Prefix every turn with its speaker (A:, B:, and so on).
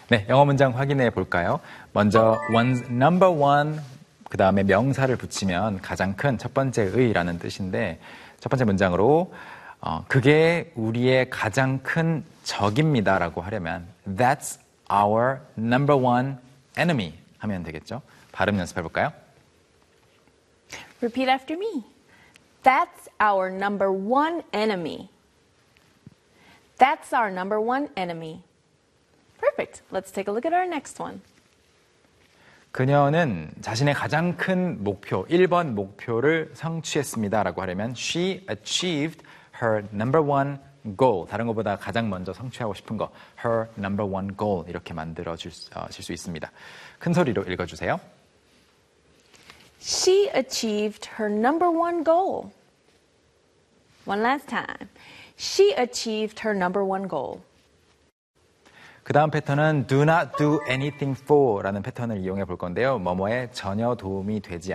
A: 네, 영어 문장 확인해 볼까요? 먼저 number one, 그 다음에 명사를 붙이면 가장 큰 첫 번째 의라는 뜻인데 첫 번째 문장으로 그게 우리의 가장 큰 적입니다라고 하려면 That's our number one enemy 하면 되겠죠? 발음 연습해 볼까요?
B: Repeat after me. That's our number one enemy. That's our number one enemy. Perfect. Let's take a look at our next one.
A: 그녀는 자신의 가장 큰 목표, 1번 목표를 성취했습니다라고 하려면 She achieved her number one goal. 다른 것보다 가장 먼저 성취하고 싶은 거. Her number one goal. 이렇게 만들어질 수 있습니다. 큰 소리로 읽어주세요.
B: She achieved her number one goal. One last time. She achieved her number one goal.
A: 그 다음 패턴은 do not do anything for 라는 패턴을 이용해 볼 건데요. 뭐뭐에 전혀 도움이 되지